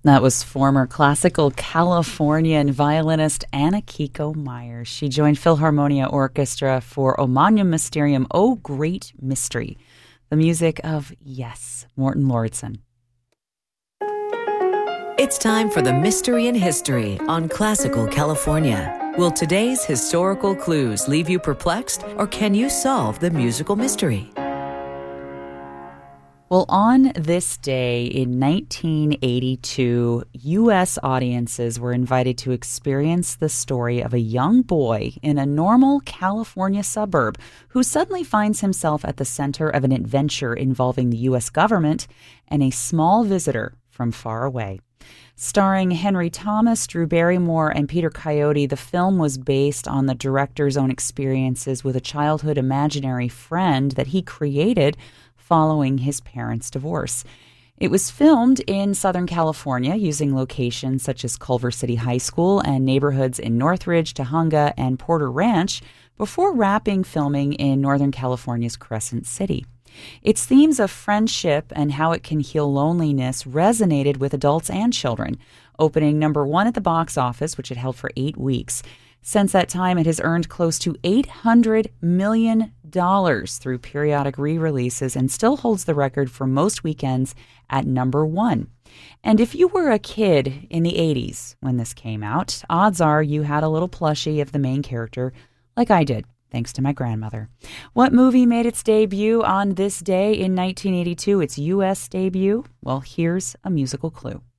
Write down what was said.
That was former classical Californian violinist Anna Kiko Myers. She joined Philharmonia Orchestra for O Magnum Mysterium, O Great Mystery, the music of, yes, Morton Lordson. It's time for the Mystery in History on Classical California. Will today's historical clues leave you perplexed, or can you solve the musical mystery? Well, on this day in 1982, U.S. audiences were invited to experience the story of a young boy in a normal California suburb who suddenly finds himself at the center of an adventure involving the U.S. government and a small visitor from far away. Starring Henry Thomas, Drew Barrymore, and Peter Coyote, the film was based on the director's own experiences with a childhood imaginary friend that he created following his parents' divorce. It was filmed in Southern California using locations such as Culver City High School and neighborhoods in Northridge, Tujunga, and Porter Ranch before wrapping filming in Northern California's Crescent City. Its themes of friendship and how it can heal loneliness resonated with adults and children, opening number one at the box office, which it held for 8 weeks. Since that time, it has earned close to $800 million through periodic re-releases and still holds the record for most weekends at number one. And if you were a kid in the 80s when this came out, odds are you had a little plushie of the main character, like I did, thanks to my grandmother. What movie made its debut on this day in 1982? Its U.S. debut? Well, here's a musical clue.